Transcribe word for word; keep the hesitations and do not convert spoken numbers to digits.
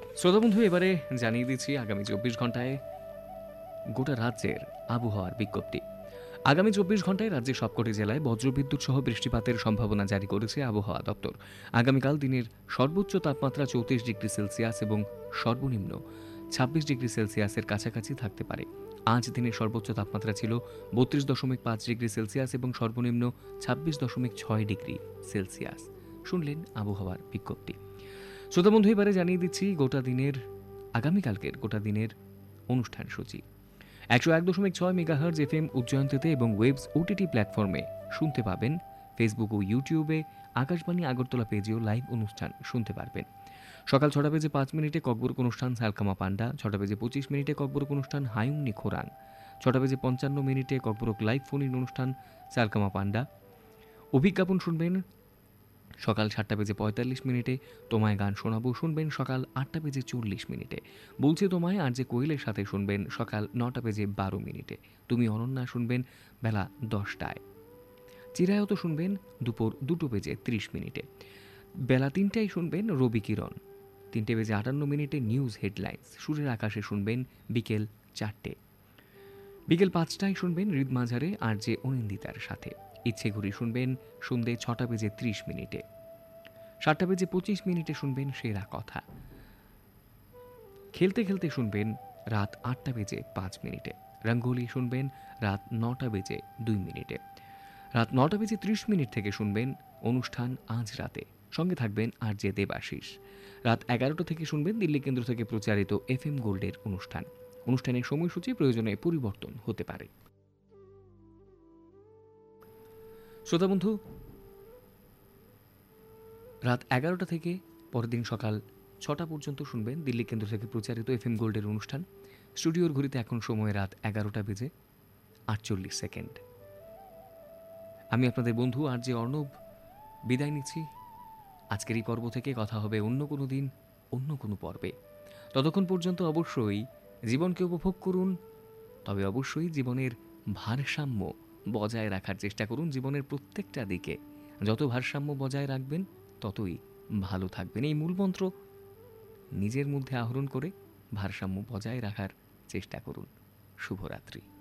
শ্রোতা বন্ধু, এবারে জানিয়ে দিচ্ছি আগামী চব্বিশ ঘন্টায় গোটা রাজ্যের আবহাওয়ার বিজ্ঞপ্তি। আগামী চব্বিশ ঘন্টায় রাজ্যের সবকটি জেলায় বজ্রবিদ্যুৎ সহ বৃষ্টিপাতের সম্ভাবনা জারি করেছে আবহাওয়া দপ্তর। আগামীকাল দিনের সর্বোচ্চ তাপমাত্রা চৌত্রিশ ডিগ্রি সেলসিয়াস এবং সর্বনিম্ন ছাব্বিশ ডিগ্রি সেলসিয়াসের কাছাকাছি থাকতে পারে। আজ দিনের সর্বোচ্চ তাপমাত্রা ছিল বত্রিশ দশমিক পাঁচ ডিগ্রি সেলসিয়াস এবং সর্বনিম্ন ছাব্বিশ দশমিক ছয় ডিগ্রি সেলসিয়াস। শুনলেন আবহাওয়ার বিজ্ঞপ্তি। শ্রোতা বন্ধু, এবারে জানিয়ে দিচ্ছি গোটা দিনের আগামীকালকের গোটা দিনের অনুষ্ঠান সূচি। একশো এক দশমিক ছয় মেগাহার্জ এফ এম উজ্জয়ন্তীতে এবং ওয়েবস ওটিটি প্ল্যাটফর্মে শুনতে পাবেন। ফেসবুক ও ইউটিউবে আকাশবাণী আগরতলা পেজেও লাইভ অনুষ্ঠান শুনতে পারবেন। সকাল ছটা বেজে পাঁচ মিনিটে ককবরক অনুষ্ঠান সালকামা পান্ডা, ছটা বেজে পঁচিশ মিনিটে ককবরক অনুষ্ঠান হায়ুংনি খোরাং, ছটা বেজে পঞ্চান্ন মিনিটে ককবরক লাইভ ফোন ইন অনুষ্ঠান সালকামা পান্ডা। অভিজ্ঞাপন শুনবেন সকাল সাতটা বেজে পঁয়তাল্লিশ মিনিটে। তোমায় গান শোনাবো শুনবেন সকাল আটটা বেজে চল্লিশ মিনিটে। বলছে তোমায় আর যে কোয়েলের সাথে শুনবেন সকাল নটা বেজে বারো মিনিটে। তুমি অনন্যা শুনবেন বেলা দশটায়। চিরায়ত শুনবেন দুপুর দুটো বেজে ত্রিশ মিনিটে। বেলা তিনটায় শুনবেন রবি কিরণ। তিনটে বেজে আটান্ন মিনিটে নিউজ হেডলাইন্স। সুরের আকাশে শুনবেন বিকেল চারটে। বিকেল পাঁচটায় শুনবেন হৃদ মাঝারে আর যে অনিন্দিতার সাথে। ইচ্ছে ঘুরি শুনবেন সন্ধ্যে ছটা বেজে ত্রিশ মিনিটে। সাতটা বেজে পঁচিশ মিনিটে শুনবেন সেরা কথা। খেলতে খেলতে শুনবেন রাত আটটা বেজে পাঁচ মিনিটে। রঙ্গোলি শুনবেন রাত নটা বেজে দুই মিনিটে। রাত নটা বেজে ত্রিশ মিনিট থেকে শুনবেন অনুষ্ঠান আজ রাতে, সঙ্গে থাকবেন আর যে দেবাশিস। রাত এগারোটা থেকে শুনবেন দিল্লি কেন্দ্র থেকে প্রচারিত এফ এম গোল্ডের অনুষ্ঠান। অনুষ্ঠানের সময়সূচি প্রয়োজনে পরিবর্তন হতে পারে। শ্রোতা বন্ধু, রাত এগারোটা থেকে পরের দিন সকাল ছটা পর্যন্ত শুনবেন দিল্লি কেন্দ্র থেকে প্রচারিত এফ এম গোল্ডের অনুষ্ঠান। স্টুডিওর ঘড়িতে এখন সময় রাত এগারোটা বেজে আটচল্লিশ সেকেন্ড। আমি আপনাদের বন্ধু আর যে অর্ণব বিদায় নিচ্ছি আজকের এই পর্ব থেকে। কথা হবে অন্য কোনো দিন, অন্য কোনো পর্বে। ততক্ষণ পর্যন্ত অবশ্যই জীবনকে উপভোগ করুন, তবে অবশ্যই জীবনের ভারসাম্য বজায় রাখার চেষ্টা করুন। জীবনের প্রত্যেকটা দিকে যত ভারসাম্য বজায় রাখবেন ততই ভালো থাকবেন। এই মূলমন্ত্র নিজের মধ্যে আহরণ করে ভারসাম্য বজায় রাখার চেষ্টা করুন। শুভরাত্রি।